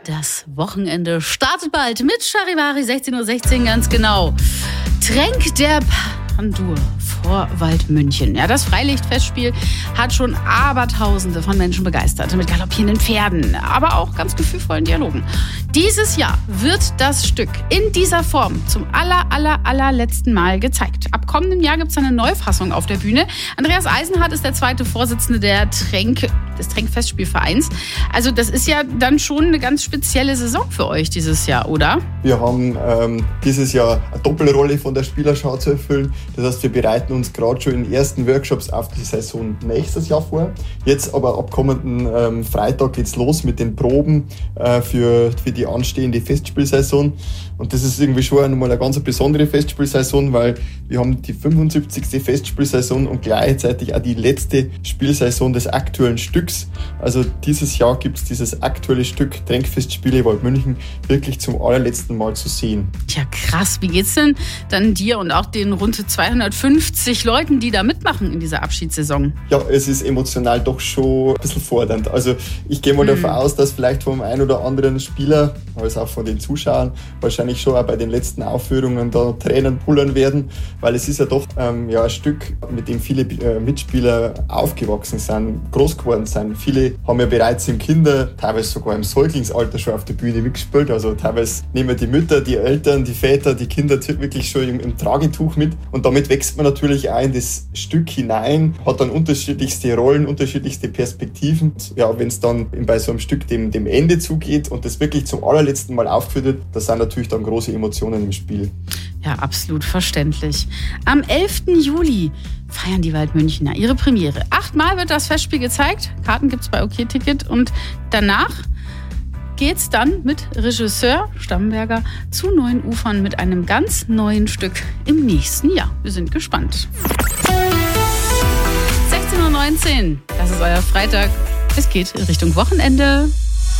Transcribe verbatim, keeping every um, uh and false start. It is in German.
Das Wochenende startet bald mit Charivari, sechzehn Uhr sechzehn ganz genau. Tränk der Pandur vor Waldmünchen. Ja, das Freilichtfestspiel hat schon Abertausende von Menschen begeistert mit galoppierenden Pferden, aber auch ganz gefühlvollen Dialogen. Dieses Jahr wird das Stück in dieser Form zum aller, aller, allerletzten Mal gezeigt. Ab kommendem Jahr gibt es eine Neufassung auf der Bühne. Andreas Eisenhardt ist der zweite Vorsitzende der Tränk, des Tränkfestspielvereins. Also das ist ja dann schon eine ganz spezielle Saison für euch dieses Jahr, oder? Wir haben ähm, dieses Jahr eine Doppelrolle von der Spielerschau zu erfüllen. Das heißt, wir bereiten uns gerade schon in ersten Workshops auf die Saison nächstes Jahr vor. Jetzt aber ab kommenden ähm, Freitag geht's los mit den Proben äh, für, für die anstehende Festspielsaison. Und das ist irgendwie schon einmal eine ganz besondere Festspielsaison, weil wir haben die fünfundsiebzigste Festspielsaison und gleichzeitig auch die letzte Spielsaison des aktuellen Stücks. Also dieses Jahr gibt es dieses aktuelle Stück Tränkfestspiele Waldmünchen wirklich zum allerletzten Mal zu sehen. Ja, krass. Wie geht's denn dann dir und auch den rund zweihundertfünfzig Leuten, die da mitmachen in dieser Abschiedssaison? Ja, es ist emotional doch schon ein bisschen fordernd. Also ich gehe mal mhm. davon aus, dass vielleicht vom einen oder anderen Spieler, als auch von den Zuschauern, wahrscheinlich schon auch bei den letzten Aufführungen da Tränen pullern werden, weil es ist ja doch ähm, ja, ein Stück, mit dem viele äh, Mitspieler aufgewachsen sind, groß geworden sind. Viele haben ja bereits im Kinder-, teilweise sogar im Säuglingsalter schon auf der Bühne mitgespielt. Also teilweise nehmen die Mütter, die Eltern, die Väter, die Kinder wirklich schon im, im Tragetuch mit. Und damit wächst man natürlich auch in das Stück hinein, hat dann unterschiedlichste Rollen, unterschiedlichste Perspektiven. Ja, wenn es dann bei so einem Stück dem, dem Ende zugeht und das wirklich zum allerletzten Mal aufgeführt wird, da sind natürlich dann große Emotionen im Spiel. Ja, absolut verständlich. Am elften Juli feiern die Waldmünchner ihre Premiere. Achtmal wird das Festspiel gezeigt. Karten gibt's bei OK Ticket. Und danach geht's dann mit Regisseur Stamberger zu neuen Ufern mit einem ganz neuen Stück im nächsten Jahr. Wir sind gespannt. sechzehn Uhr neunzehn, das ist euer Freitag. Es geht in Richtung Wochenende.